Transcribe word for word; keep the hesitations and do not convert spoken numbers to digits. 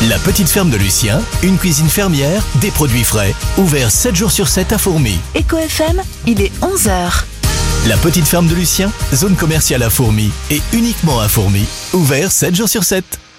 La petite ferme de Lucien, une cuisine fermière, des produits frais, ouvert sept jours sur sept à Fourmies. Eco F M, il est onze heures. La petite ferme de Lucien, zone commerciale à Fourmies et uniquement à Fourmies, ouvert sept jours sur sept.